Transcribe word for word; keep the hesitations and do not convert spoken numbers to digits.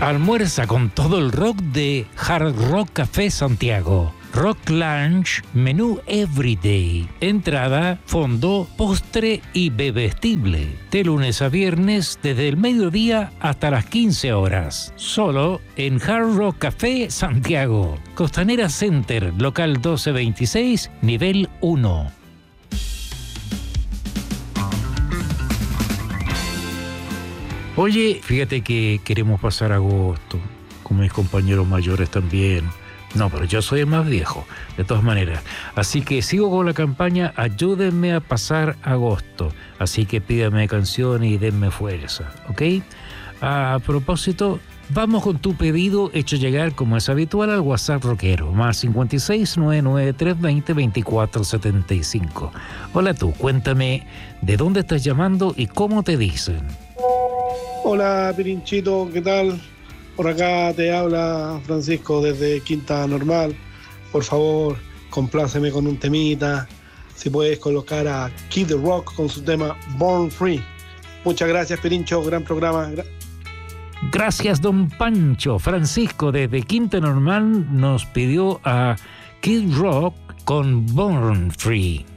Almuerza con todo el rock de Hard Rock Café Santiago. Rock Lunch, menú Everyday. Entrada, fondo, postre y bebestible. De lunes a viernes, desde el mediodía hasta las quince horas. Solo en Hard Rock Café Santiago. Costanera Center, local doce veintiséis, nivel uno. Oye, fíjate que queremos pasar agosto, con mis compañeros mayores también. No, pero yo soy el más viejo, de todas maneras. Así que sigo con la campaña Ayúdenme a pasar agosto. Así que pídame canciones y denme fuerza, ¿ok? A propósito, vamos con tu pedido hecho llegar como es habitual al WhatsApp rockero, más cincuenta y seis, noventa y nueve, trescientos veinte, veinticuatro setenta y cinco. Hola tú, cuéntame de dónde estás llamando y cómo te dicen. Hola Pirinchito, ¿qué tal? Por acá te habla Francisco desde Quinta Normal. Por favor, compláceme con un temita. Si puedes colocar a Kid Rock con su tema Born Free. Muchas gracias, Pirincho, gran programa. Gracias, don Pancho. Francisco desde Quinta Normal nos pidió a Kid Rock con Born Free.